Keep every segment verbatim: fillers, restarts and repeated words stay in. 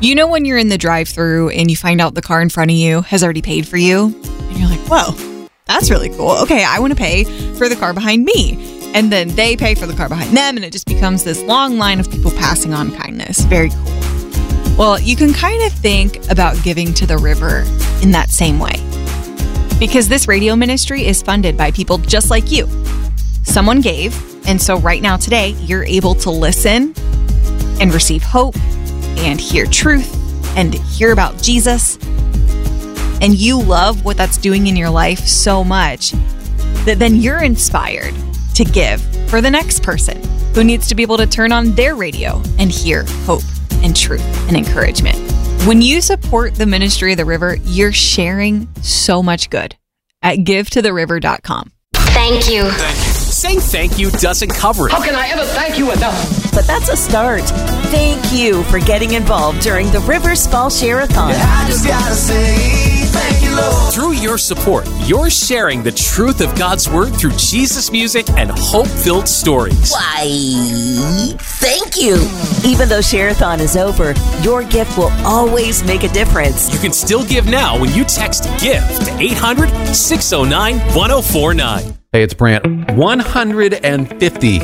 You know when you're in the drive-thru and you find out the car in front of you has already paid for you? And you're like, whoa, that's really cool. Okay, I want to pay for the car behind me. And then they pay for the car behind them, and it just becomes this long line of people passing on kindness. Very cool. Well, you can kind of think about giving to the river in that same way. Because this radio ministry is funded by people just like you. Someone gave, and so right now today, you're able to listen and receive hope and hear truth and hear about Jesus. And you love what that's doing in your life so much that then you're inspired to give for the next person who needs to be able to turn on their radio and hear hope and truth and encouragement. When you support the ministry of the river, you're sharing so much good at give to the river dot com. Thank you. Thank you. Saying thank you doesn't cover it. How can I ever thank you enough? But that's a start. Thank you for getting involved during the Rivers Fall Share-a-thon. Yeah, I just gotta say thank you, Lord. Through your support, you're sharing the truth of God's Word through Jesus music and hope-filled stories. Why, thank you. Even though Share-a-thon is over, your gift will always make a difference. You can still give now when you text GIFT to eight hundred, six oh nine, one oh four nine. Hey, it's Brant. one hundred fifty.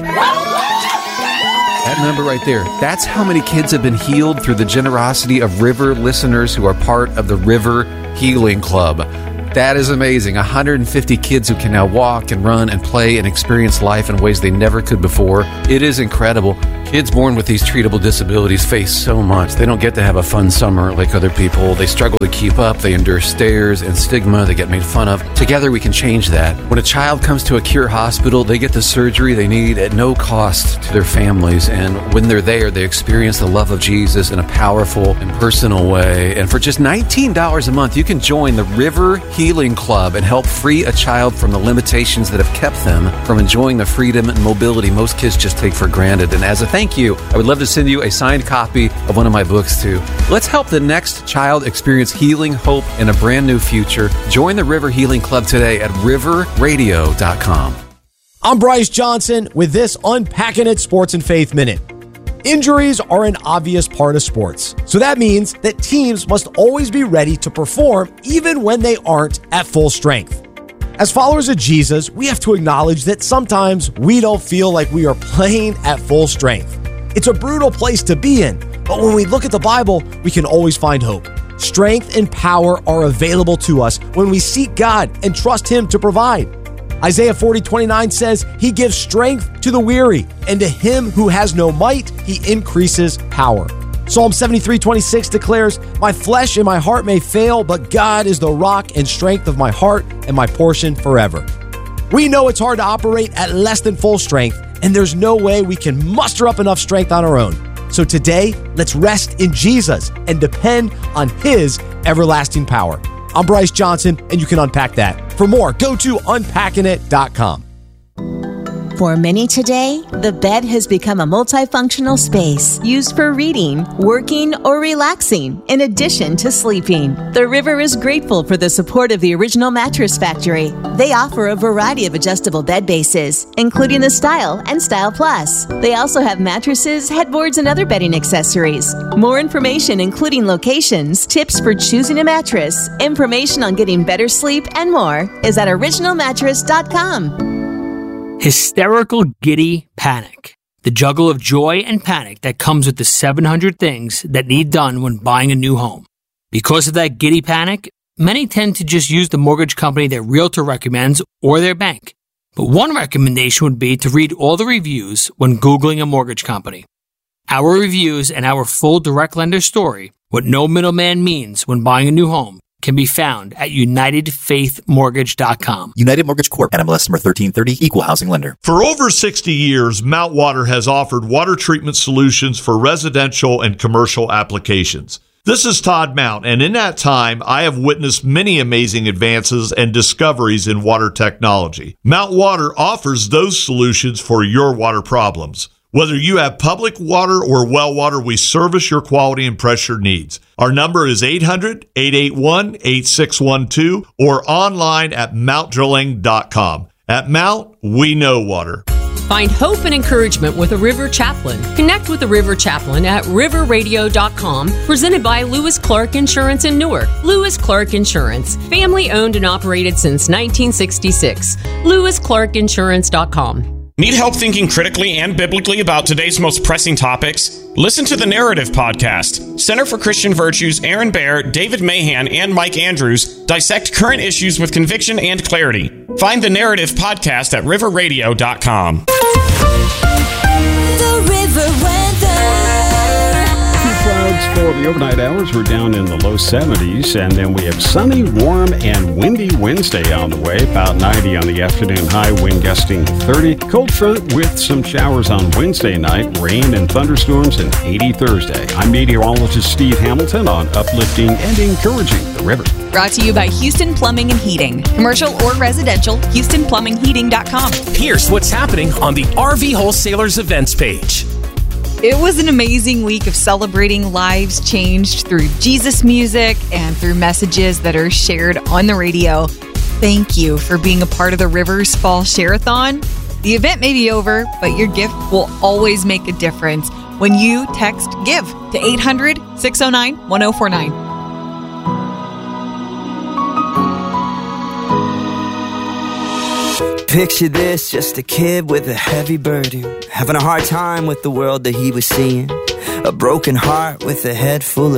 That number right there, that's how many kids have been healed through the generosity of River listeners who are part of the River Healing Club. That is amazing. one hundred fifty kids who can now walk and run and play and experience life in ways they never could before. It is incredible. Kids born with these treatable disabilities face so much. They don't get to have a fun summer like other people. They struggle to keep up. They endure stares and stigma. They get made fun of. Together, we can change that. When a child comes to a Cure hospital, they get the surgery they need at no cost to their families. And when they're there, they experience the love of Jesus in a powerful and personal way. And for just nineteen dollars a month, you can join the River Healing Club and help free a child from the limitations that have kept them from enjoying the freedom and mobility most kids just take for granted. And as a thank you, I would love to send you a signed copy of one of my books too. Let's help the next child experience healing, hope, and a brand new future. Join the River Healing Club today at river radio dot com. I'm Bryce Johnson with this Unpacking It Sports and Faith Minute. Injuries are an obvious part of sports, so that means that teams must always be ready to perform even when they aren't at full strength. As followers of Jesus, we have to acknowledge that sometimes we don't feel like we are playing at full strength. It's a brutal place to be in, but when we look at the Bible, we can always find hope. Strength and power are available to us when we seek God and trust Him to provide. Isaiah forty twenty-nine says, He gives strength to the weary, and to him who has no might, He increases power. Psalm seventy-three twenty-six declares, My flesh and my heart may fail, but God is the rock and strength of my heart and my portion forever. We know it's hard to operate at less than full strength, and there's no way we can muster up enough strength on our own. So today, let's rest in Jesus and depend on His everlasting power. I'm Bryce Johnson, and you can unpack that. For more, go to unpacking it dot com. For many today, the bed has become a multifunctional space used for reading, working, or relaxing, in addition to sleeping. The River is grateful for the support of the Original Mattress Factory. They offer a variety of adjustable bed bases, including the Style and Style Plus. They also have mattresses, headboards, and other bedding accessories. More information, including locations, tips for choosing a mattress, information on getting better sleep, and more, is at original mattress dot com. Hysterical, giddy panic. The juggle of joy and panic that comes with the seven hundred things that need done when buying a new home. Because of that giddy panic, many tend to just use the mortgage company their realtor recommends or their bank. But one recommendation would be to read all the reviews when Googling a mortgage company. Our reviews and our full direct lender story, what no middleman means when buying a new home, can be found at united faith mortgage dot com. United Mortgage Corp. N M L S number thirteen thirty, Equal Housing Lender. For over sixty years, Mount Water has offered water treatment solutions for residential and commercial applications. This is Todd Mount, and in that time, I have witnessed many amazing advances and discoveries in water technology. Mount Water offers those solutions for your water problems. Whether you have public water or well water, we service your quality and pressure needs. Our number is eight hundred, eight eight one, eight six one two or online at mount drilling dot com. At Mount, we know water. Find hope and encouragement with a River Chaplain. Connect with the River Chaplain at river radio dot com, presented by Lewis Clark Insurance in Newark. Lewis Clark Insurance, family owned and operated since nineteen sixty-six. lewis clark insurance dot com. Need help thinking critically and biblically about today's most pressing topics? Listen to the Narrative Podcast. Center for Christian Virtues, Aaron Baer, David Mahan, and Mike Andrews dissect current issues with conviction and clarity. Find the Narrative Podcast at river radio dot com. The River Weather. Clouds for the overnight hours. We're down in the low seventies, and then we have sunny, warm, and windy Wednesday on the way. About ninety on the afternoon high, wind gusting thirty. Cold front with some showers on Wednesday night, rain and thunderstorms, and eighty Thursday. I'm meteorologist Steve Hamilton on uplifting and encouraging the river. Brought to you by Houston Plumbing and Heating. Commercial or residential, houston plumbing heating dot com. Here's what's happening on the R V Wholesalers events page. It was an amazing week of celebrating lives changed through Jesus music and through messages that are shared on the radio. Thank you for being a part of the Rivers Fall Share-a-thon. The event may be over, but your gift will always make a difference when you text GIVE to eight hundred, six oh nine, one oh four nine. Picture this, just a kid with a heavy burden, having a hard time with the world that he was seeing. A broken heart with a head full of